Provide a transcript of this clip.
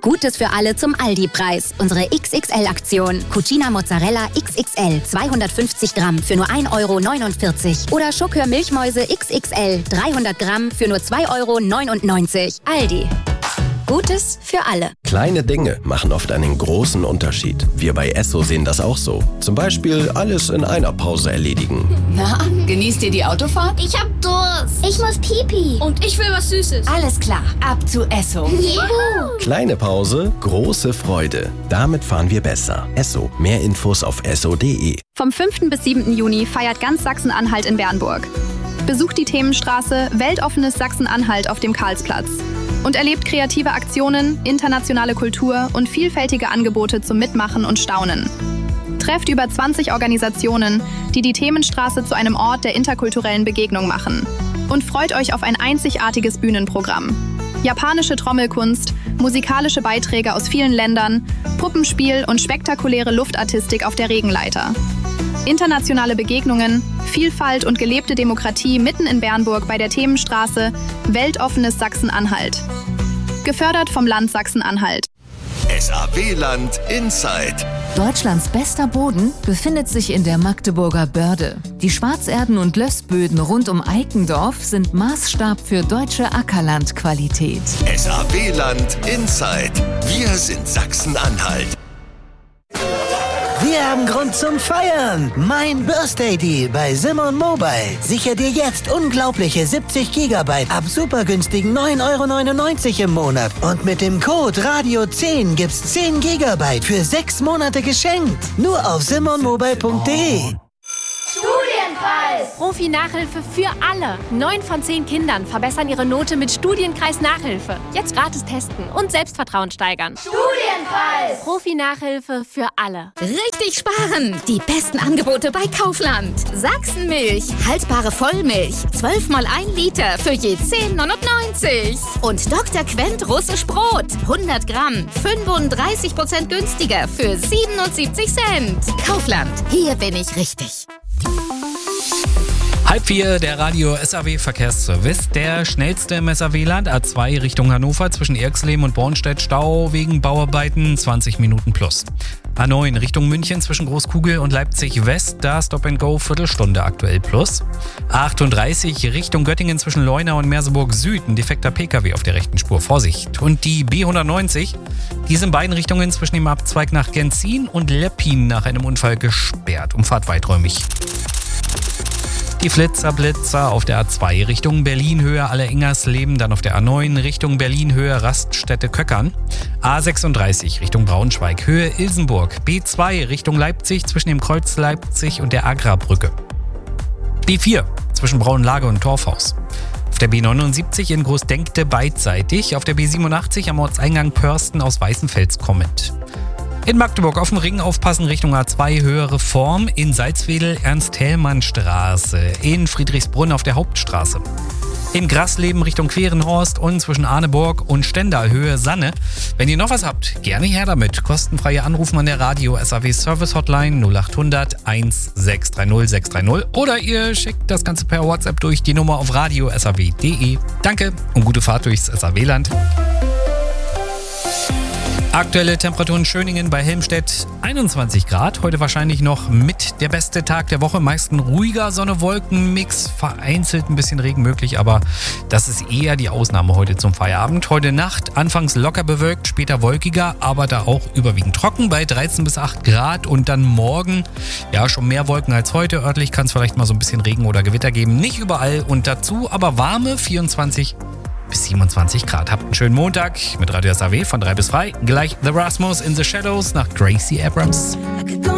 Gutes für alle zum Aldi-Preis. Unsere XXL-Aktion. Cucina Mozzarella XXL 250 Gramm für nur 1,49 € oder Schokör Milchmäuse XXL 300 Gramm für nur 2,99 €. Aldi. Gutes für alle. Kleine Dinge machen oft einen großen Unterschied. Wir bei Esso sehen das auch so. Zum Beispiel alles in einer Pause erledigen. Na, genießt ihr die Autofahrt? Ich hab Durst. Ich muss Pipi. Und ich will was Süßes. Alles klar, ab zu Esso. Juhu. Kleine Pause, große Freude. Damit fahren wir besser. Esso. Mehr Infos auf esso.de. Vom 5. bis 7. Juni feiert ganz Sachsen-Anhalt in Bernburg. Besucht die Themenstraße Weltoffenes Sachsen-Anhalt auf dem Karlsplatz und erlebt kreative Aktionen, internationale Kultur und vielfältige Angebote zum Mitmachen und Staunen. Trefft über 20 Organisationen, die die Themenstraße zu einem Ort der interkulturellen Begegnung machen. Und freut euch auf ein einzigartiges Bühnenprogramm. Japanische Trommelkunst, musikalische Beiträge aus vielen Ländern, Puppenspiel und spektakuläre Luftartistik auf der Regenleiter. Internationale Begegnungen, Vielfalt und gelebte Demokratie mitten in Bernburg bei der Themenstraße Weltoffenes Sachsen-Anhalt. Gefördert vom Land Sachsen-Anhalt. SAW-Land Inside. Deutschlands bester Boden befindet sich in der Magdeburger Börde. Die Schwarzerden- und Lössböden rund um Eikendorf sind Maßstab für deutsche Ackerlandqualität. SAW-Land Inside. Wir sind Sachsen-Anhalt. Wir haben Grund zum Feiern. Mein Birthday Deal bei Simon Mobile. Sicher dir jetzt unglaubliche 70 GB ab supergünstigen 9,99 € im Monat. Und mit dem Code RADIO10 gibt's 10 GB für 6 Monate geschenkt. Nur auf simonmobile.de. Studienpreis! Profi-Nachhilfe für alle. 9 von 10 Kindern verbessern ihre Note mit Studienkreis-Nachhilfe. Jetzt gratis testen und Selbstvertrauen steigern. Studienpreis! Profi-Nachhilfe für alle. Richtig sparen! Die besten Angebote bei Kaufland. Sachsenmilch, haltbare Vollmilch, 12 mal 1 Liter für je 10,99 €. Und Dr. Quent russisch Brot, 100 Gramm, 35% günstiger für 77 Cent. Kaufland, hier bin ich richtig. 3:30, der Radio SAW-Verkehrsservice. Der schnellste im SAW-Land, A2 Richtung Hannover, zwischen Erxleben und Bornstedt, Stau wegen Bauarbeiten, 20 Minuten plus. A9 Richtung München zwischen Großkugel und Leipzig West, da Stop and Go, Viertelstunde aktuell plus. A38 Richtung Göttingen zwischen Leuna und Merseburg Süd, ein defekter PKW auf der rechten Spur, Vorsicht. Und die B190, die ist in beiden Richtungen zwischen dem Abzweig nach Genzin und Leppin nach einem Unfall gesperrt, Umfahrt weiträumig. Die Blitzer auf der A2 Richtung Berlin-Höhe Aller-Ingersleben, dann auf der A9 Richtung Berlin-Höhe Raststätte-Köckern. A36 Richtung Braunschweig, Höhe Ilsenburg. B2 Richtung Leipzig zwischen dem Kreuz Leipzig und der Agra-Brücke. B4 zwischen Braunlage und Torfhaus. Auf der B79 in Großdenkte beidseitig, auf der B87 am Ortseingang Pörsten aus Weißenfels kommend. In Magdeburg auf dem Ring aufpassen Richtung A2 höhere Form, in Salzwedel Ernst-Hellmann-Straße, in Friedrichsbrunn auf der Hauptstraße. In Grasleben Richtung Querenhorst und zwischen Arneburg und Stendal Höhe Sanne. Wenn ihr noch was habt, gerne her damit. Kostenfreie Anrufen an der Radio SAW Service Hotline 0800 1630 630 oder ihr schickt das Ganze per WhatsApp durch die Nummer auf radio.saw.de. Danke und gute Fahrt durchs SAW-Land. Aktuelle Temperaturen Schöningen bei Helmstedt 21 Grad. Heute wahrscheinlich noch mit der beste Tag der Woche. Meist ein ruhiger Sonne-Wolken-Mix. Vereinzelt ein bisschen Regen möglich, aber das ist eher die Ausnahme heute zum Feierabend. Heute Nacht anfangs locker bewölkt, später wolkiger, aber da auch überwiegend trocken bei 13 bis 8 Grad. Und dann morgen, ja, schon mehr Wolken als heute. Örtlich kann es vielleicht mal so ein bisschen Regen oder Gewitter geben. Nicht überall und dazu aber warme 24 bis 27 Grad. Habt einen schönen Montag mit Radio SAW von 3 bis 3. Gleich The Rasmus in the Shadows nach Gracie Abrams.